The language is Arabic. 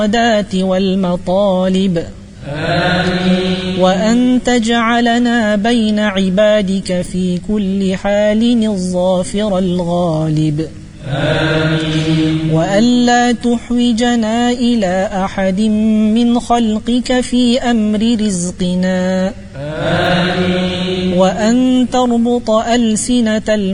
المرادات والمطالب. آمين. وأن تجعلنا بين عبادك في كل حال الظافر الغالب. آمين. وأن لا تحوجنا إلى أحد من خلقك في أمر رزقنا. آمين. وأن تربط ألسنة